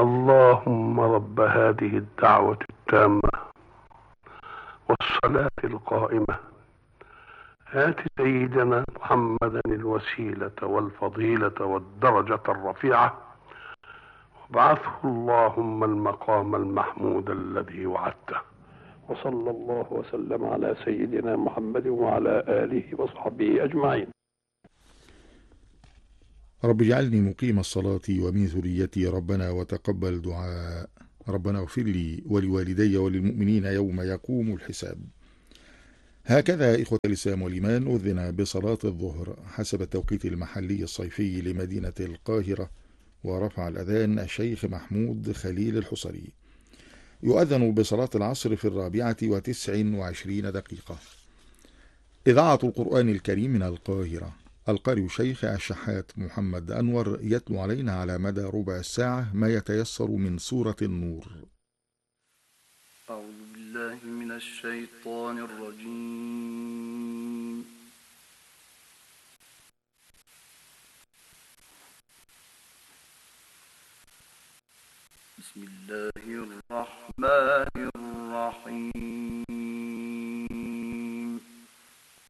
اللهم رب هذه الدعوة التامة والصلاة القائمة آت سيدنا محمدا الوسيلة والفضيلة والدرجة الرفيعة وابعثه اللهم المقام المحمود الذي وعدته. وصلى الله وسلم على سيدنا محمد وعلى آله وصحبه أجمعين. رب اجعلني مقيم الصلاة ومن ذريتي ربنا وتقبل دعاء. ربنا اغفر لي ولوالدي وللمؤمنين يوم يقوم الحساب. هكذا إخوة الإسلام والإيمان أذن بصلاة الظهر حسب التوقيت المحلي الصيفي لمدينة القاهرة، ورفع الأذان الشيخ محمود خليل الحصري. يؤذن بصلاة العصر في 4:29 إذاعة القرآن الكريم من القاهرة. القارئ الشيخ الشحات محمد أنور يتلو علينا على مدى ربع ساعة ما يتيسر من سورة النور. أعوذ بالله من الشيطان الرجيم. بسم الله الرحمن الرحيم.